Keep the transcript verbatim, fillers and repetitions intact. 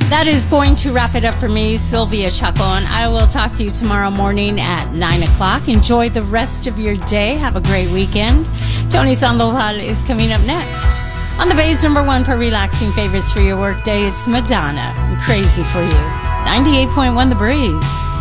That is going to wrap it up for me, Sylvia Chacon. I will talk to you tomorrow morning at nine o'clock. Enjoy the rest of your day. Have a great weekend. Tony Sandoval is coming up next. On the Bay's number one for relaxing favorites for your workday, it's Madonna and Crazy for You. ninety-eight point one The Breeze.